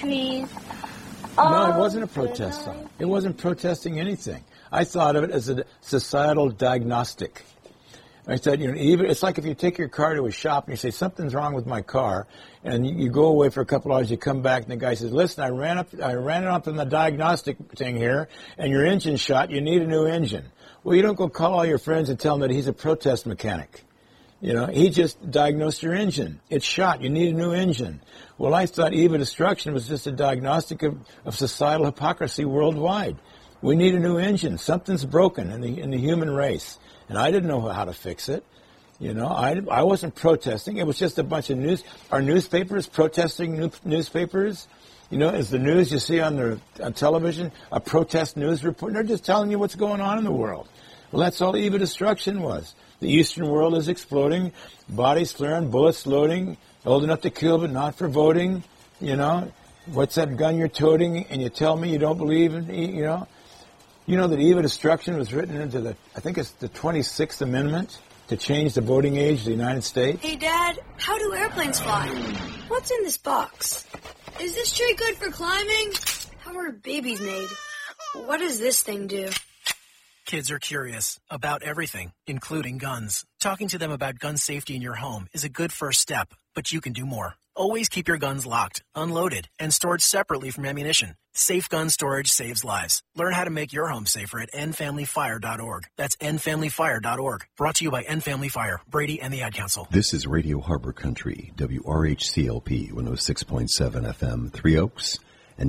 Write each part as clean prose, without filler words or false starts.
trees. No, it wasn't a protest song. It wasn't protesting anything. I thought of it as a societal diagnostic. I said, even it's like if you take your car to a shop and you say, something's wrong with my car, and you go away for a couple hours, you come back, and the guy says, listen, I ran it up in the diagnostic thing here, and your engine's shot, you need a new engine. Well, you don't go call all your friends and tell them that he's a protest mechanic. He just diagnosed your engine. It's shot. You need a new engine. Well, I thought Eve of Destruction was just a diagnostic of societal hypocrisy worldwide. We need a new engine. Something's broken in the human race. And I didn't know how to fix it. I wasn't protesting. It was just a bunch of our newspapers protesting newspapers. Is the news you see on television a protest news report? They're just telling you what's going on in the world. Well, that's all Eve of Destruction was. The Eastern world is exploding, bodies flaring, bullets loading, old enough to kill but not for voting. What's that gun you're toting? And you tell me you don't believe in, that Eve of Destruction was written into I think it's the 26th Amendment to change the voting age of the United States. Hey, Dad, how do airplanes fly? What's in this box? Is this tree good for climbing? How are babies made? What does this thing do? Kids are curious about everything, including guns. Talking to them about gun safety in your home is a good first step, but you can do more. Always keep your guns locked, unloaded, and stored separately from ammunition. Safe gun storage saves lives. Learn how to make your home safer at endfamilyfire.org. That's endfamilyfire.org. Brought to you by End Family Fire, Brady, and the Ad Council. This is Radio Harbor Country, WRHCLP 106.7 FM, Three Oaks, and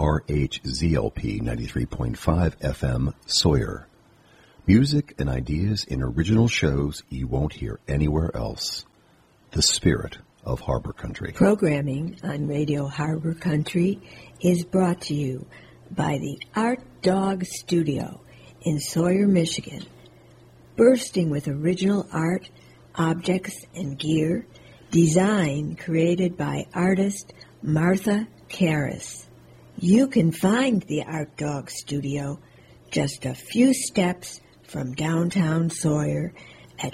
WRHZLP 93.5 FM, Sawyer. Music and ideas in original shows you won't hear anywhere else. The spirit of Harbor Country. Programming on Radio Harbor Country is brought to you by the Art Dog Studio in Sawyer, Michigan. Bursting with original art, objects, and gear, design created by artist Martha Karras. You can find the Art Dog Studio just a few steps from downtown Sawyer at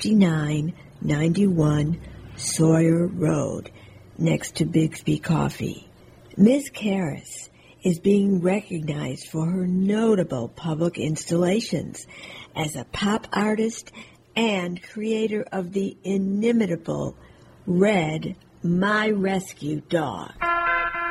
5991 Sawyer Road, next to Bixby Coffee. Ms. Karras is being recognized for her notable public installations as a pop artist and creator of the inimitable Red, My Rescue Dog.